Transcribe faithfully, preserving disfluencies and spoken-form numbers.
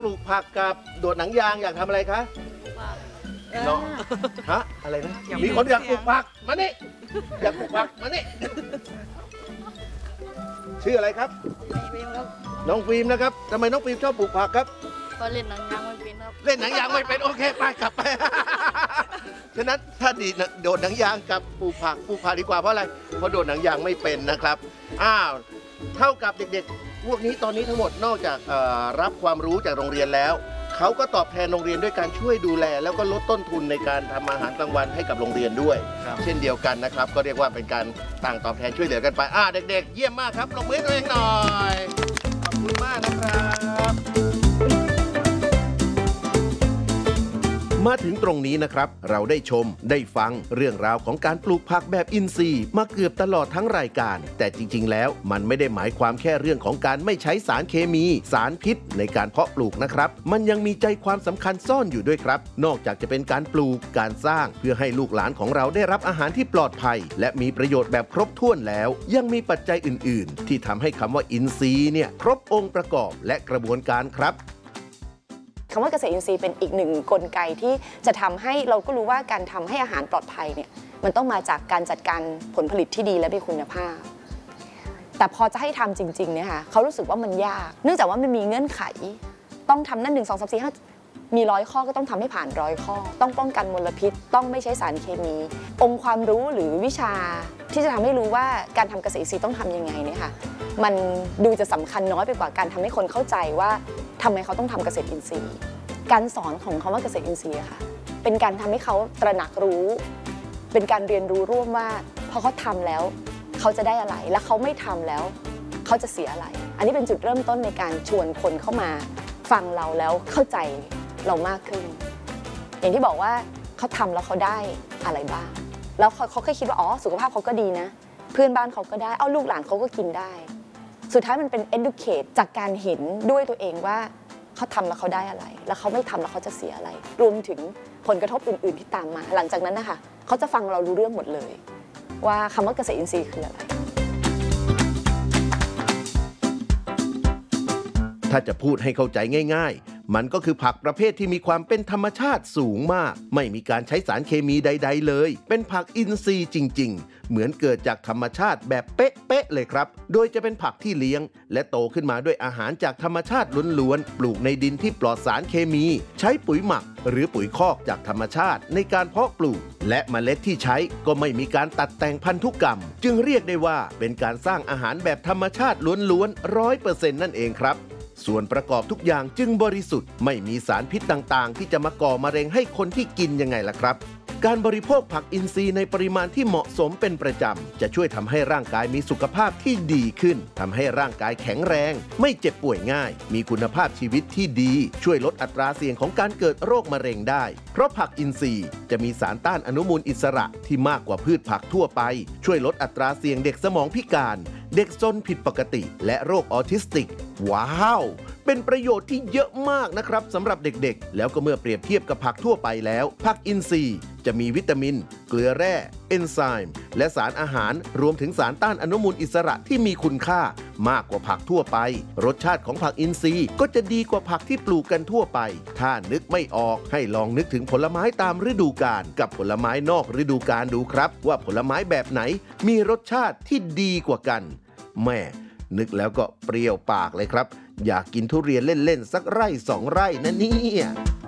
ปลูกผักกับโดดหนังยางอยากทำอะไรคะเนาะฮะอะไรนะมีคนอยากปลูกผักมานี่อยากปลูกผักมานี่ชื่ออะไรครับน้องฟิล์มนะครับทำไมน้องฟิล์มชอบปลูกผักครับเพราะเล่นหนังยางไม่เป็นครับเล่นหนังยางไม่เป็นโอเคไปกลับไปฉะนั้นถ้าดีโดดหนังยางกับปลูกผักปลูกผักดีกว่าเพราะอะไรเพราะโดดหนังยางไม่เป็นนะครับอ้าวเท่ากับเด็กๆพวกนี้ตอนนี้ทั้งหมดนอกจากรับความรู้จากโรงเรียนแล้วเขาก็ตอบแทนโรงเรียนด้วยการช่วยดูแลแล้วก็ลดต้นทุนในการทำอาหารกลางวันให้กับโรงเรียนด้วยเช่นเดียวกันนะครับก็เรียกว่าเป็นการต่างตอบแทนช่วยเหลือกันไปอ่าเด็กๆเยี่ยมมากครับปรบมือให้ตัวเองหน่อยขอบคุณมากนะครับมาถึงตรงนี้นะครับเราได้ชมได้ฟังเรื่องราวของการปลูกผักแบบอินทรีย์มาเกือบตลอดทั้งรายการแต่จริงๆแล้วมันไม่ได้หมายความแค่เรื่องของการไม่ใช้สารเคมีสารพิษในการเพาะปลูกนะครับมันยังมีใจความสำคัญซ่อนอยู่ด้วยครับนอกจากจะเป็นการปลูกการสร้างเพื่อให้ลูกหลานของเราได้รับอาหารที่ปลอดภัยและมีประโยชน์แบบครบถ้วนแล้วยังมีปัจจัยอื่นๆที่ทำให้คำว่าอินทรีย์เนี่ยครบองค์ประกอบและกระบวนการครับคำว่าเกษตรอินทรีย์เป็นอีกหนึ่งกลไกที่จะทำให้เราก็รู้ว่าการทำให้อาหารปลอดภัยเนี่ยมันต้องมาจากการจัดการผลผลิตที่ดีและมีคุณภาพแต่พอจะให้ทำจริงๆเนี่ยค่ะเขารู้สึกว่ามันยากเนื่องจากว่ามันมีเงื่อนไขต้องทำนั่นหนึ่งสองสามสี่ห้ามีร้อยข้อก็ต้องทำให้ผ่านร้อยข้อต้องป้องกันมลพิษต้องไม่ใช้สารเคมีองค์ความรู้หรือวิชาที่จะทำให้รู้ว่าการทำเกษตรอินทรีย์ต้องทำยังไงเนี่ยค่ะมันดูจะสำคัญน้อยไปกว่าการทำให้คนเข้าใจว่าทำไมเขาต้องทำเกษตรอินทรีย์การสอนของคำว่าเกษตรอินทรีย์ค่ะเป็นการทำให้เขาตระหนักรู้เป็นการเรียนรู้ร่วมว่าพอเขาทำแล้วเขาจะได้อะไรและเขาไม่ทำแล้วเขาจะเสียอะไรอันนี้เป็นจุดเริ่มต้นในการชวนคนเข้ามาฟังเราแล้วเข้าใจเรามากขึ้นอย่างที่บอกว่าเขาทำแล้วเขาได้อะไรบ้างแล้วเขาเขาแค่คิดว่าอ๋อสุขภาพเขาก็ดีนะเพื่อนบ้านเขาก็ได้เอาลูกหลานเขาก็กินได้สุดท้ายมันเป็น educate จากการเห็นด้วยตัวเองว่าเขาทำแล้วเขาได้อะไรแล้วเขาไม่ทำแล้วเขาจะเสียอะไรรวมถึงผลกระทบอื่นๆที่ตามมาหลังจากนั้นนะคะเขาจะฟังเรารู้เรื่องหมดเลยว่าคำว่าเกษตรอินทรีย์คืออะไรถ้าจะพูดให้เข้าใจง่ายๆมันก็คือผักประเภทที่มีความเป็นธรรมชาติสูงมากไม่มีการใช้สารเคมีใดๆเลยเป็นผักอินทรีย์จริงๆเหมือนเกิดจากธรรมชาติแบบเป๊ะๆเลยครับโดยจะเป็นผักที่เลี้ยงและโตขึ้นมาด้วยอาหารจากธรรมชาติล้วนๆปลูกในดินที่ปลอดสารเคมีใช้ปุ๋ยหมักหรือปุ๋ยคอกจากธรรมชาติในการเพาะปลูกและเมล็ดที่ใช้ก็ไม่มีการตัดแต่งพันธุกรรมจึงเรียกได้ว่าเป็นการสร้างอาหารแบบธรรมชาติล้วนๆ ร้อยเปอร์เซ็นต์ นั่นเองครับส่วนประกอบทุกอย่างจึงบริสุทธิ์ไม่มีสารพิษต่างๆที่จะมาก่อมะเร็งให้คนที่กินยังไงล่ะครับการบริโภคผักอินทรีย์ในปริมาณที่เหมาะสมเป็นประจำจะช่วยทำให้ร่างกายมีสุขภาพที่ดีขึ้นทำให้ร่างกายแข็งแรงไม่เจ็บป่วยง่ายมีคุณภาพชีวิตที่ดีช่วยลดอัตราเสี่ยงของการเกิดโรคมะเร็งได้เพราะผักอินทรีย์จะมีสารต้านอนุมูลอิสระที่มากกว่าพืชผักทั่วไปช่วยลดอัตราเสี่ยงเด็กสมองพิการเด็กซนผิดปกติและโรคออทิสติกว้าวเป็นประโยชน์ที่เยอะมากนะครับสำหรับเด็กๆแล้วก็เมื่อเปรียบเทียบกับผักทั่วไปแล้วผักอินทรีย์จะมีวิตามินเกลือแร่เอนไซม์และสารอาหารรวมถึงสารต้านอนุมูลอิสระที่มีคุณค่ามากกว่าผักทั่วไปรสชาติของผักอินทรีย์ก็จะดีกว่าผักที่ปลูกกันทั่วไปถ้านึกไม่ออกให้ลองนึกถึงผลไม้ตามฤดูกาลกับผลไม้นอกฤดูกาลดูครับว่าผลไม้แบบไหนมีรสชาติที่ดีกว่ากันแม่นึกแล้วก็เปรี้ยวปากเลยครับอยากกินทุเรียนเล่นๆสักไร่สองไร่นะเนี่ย